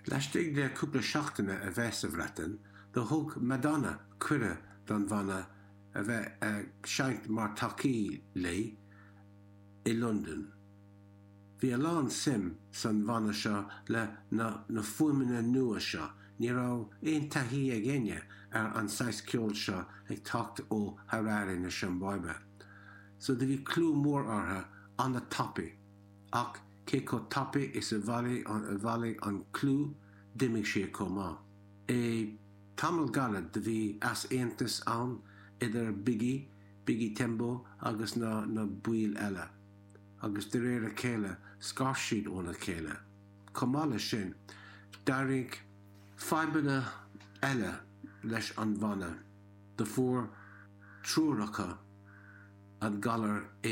Leistig de cúpla seachtaine a bheith sa bhreatain, do thug Madonna cuire don bhana a bheith seint mar tacaí lei i London. Bhí a lán sim san bhana seo le na fuaimine nua seo, ní rá aon taithí a ghéine ar an 6 ceol seo ag tacht ó Harare na Siambáibe. So de bhí clú mór ortha an na tapaí, ach cé có tapaí is a bhaile an clú dimig sé comá. É tamil galad de bhí as aontas ann idir Biggie Tembo agus na buil eile. Agus de réir a chéile scarsíd óna chéile. Comála sin, dairg feibeanna eile leis an bhana, de fuór trúracha an galar